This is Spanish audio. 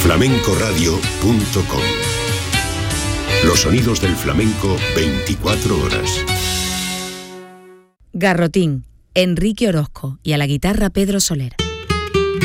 flamencoradio.com. Los sonidos del flamenco 24 horas. Garrotín, Enrique Orozco y a la guitarra Pedro Soler.